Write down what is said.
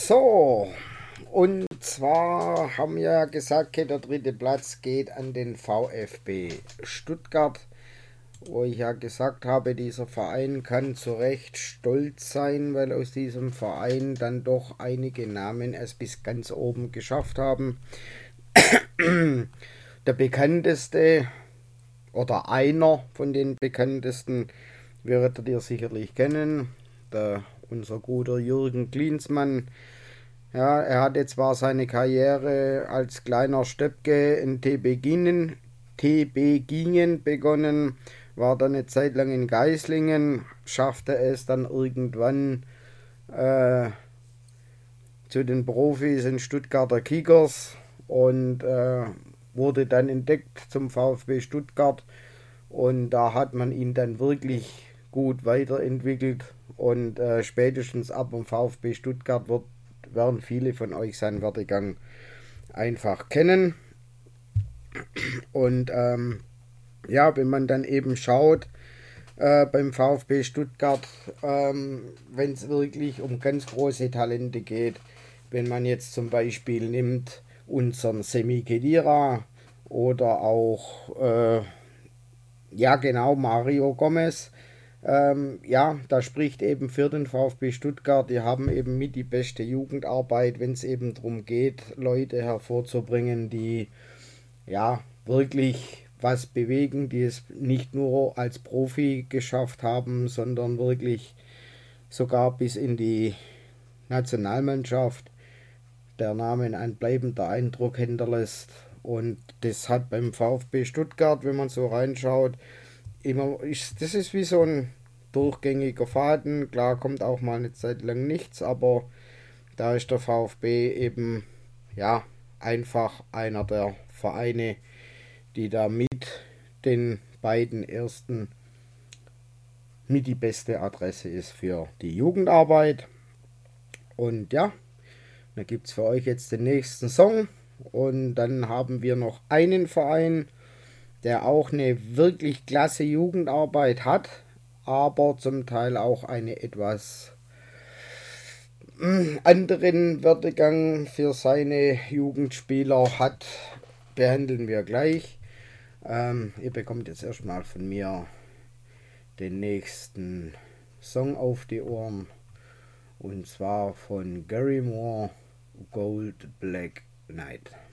So, und zwar haben wir ja gesagt, okay, der dritte Platz geht an den VfB Stuttgart, wo ich ja gesagt habe, dieser Verein kann zu Recht stolz sein, weil aus diesem Verein dann doch einige Namen es bis ganz oben geschafft haben. Der bekannteste oder einer von den bekanntesten werdet ihr sicherlich kennen, unser guter Jürgen Klinsmann. Ja, er hatte zwar seine Karriere als kleiner Stöpke in TB Gingen begonnen, war dann eine Zeit lang in Geislingen, schaffte es dann irgendwann äh, zu den Profis in Stuttgarter Kickers und wurde dann entdeckt zum VfB Stuttgart, und da hat man ihn dann wirklich gut weiterentwickelt, und spätestens ab dem VfB Stuttgart werden viele von euch seinen Werdegang einfach kennen. Und ja, wenn man dann eben schaut, beim VfB Stuttgart, wenn es wirklich um ganz große Talente geht, wenn man jetzt zum Beispiel nimmt unseren Semi Khedira oder auch, ja genau, Mario Gomez, ja, da spricht eben für den VfB Stuttgart. Die haben eben mit die beste Jugendarbeit, wenn es eben darum geht, Leute hervorzubringen, die ja wirklich was bewegen, die es nicht nur als Profi geschafft haben, sondern wirklich sogar bis in die Nationalmannschaft der Name ein bleibender Eindruck hinterlässt. Und das hat beim VfB Stuttgart, wenn man so reinschaut, das ist wie so ein durchgängiger Faden. Klar kommt auch mal eine Zeit lang nichts, aber da ist der VfB eben ja einfach einer der Vereine, die da mit den beiden ersten mit die beste Adresse ist für die Jugendarbeit. Und ja, da gibt es für euch jetzt den nächsten Song. Und dann haben wir noch einen Verein, der auch eine wirklich klasse Jugendarbeit hat, aber zum Teil auch eine etwas anderen Werdegang für seine Jugendspieler hat, behandeln wir gleich. Ihr bekommt jetzt erstmal von mir den nächsten Song auf die Ohren, und zwar von Gary Moore, Gold Black Night.